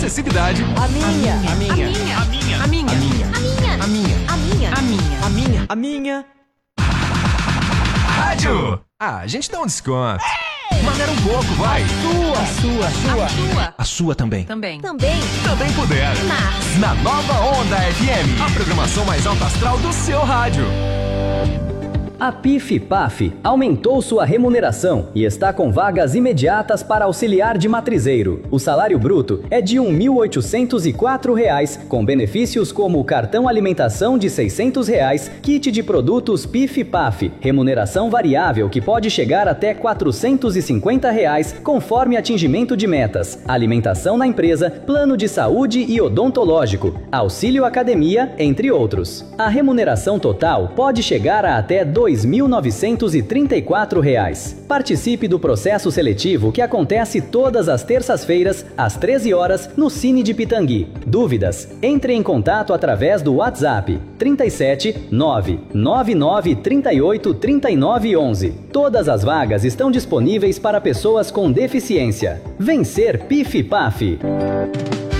acessibilidade. A minha. A minha. A minha. A minha. A minha. A minha. A minha. A minha. A minha. A minha. Rádio! Ah, a gente dá um desconto. Maneira um pouco, vai. A sua também. Também. Também puder. Na Nova Onda FM. A programação mais alta astral do seu rádio. A PIF-PAF aumentou sua remuneração e está com vagas imediatas para auxiliar de matrizeiro. O salário bruto é de R$ 1.804, com benefícios como cartão alimentação de R$ 600, kit de produtos PIF-PAF, remuneração variável que pode chegar até R$ 450, conforme atingimento de metas, alimentação na empresa, plano de saúde e odontológico, auxílio academia, entre outros. A remuneração total pode chegar a até R$ 2.934. Participe do processo seletivo que acontece todas as terças-feiras, às 13 horas, no Cine de Pitangui. Dúvidas? Entre em contato através do WhatsApp 37 999 38 39 11. Todas as vagas estão disponíveis para pessoas com deficiência. Vencer PIF-PAF.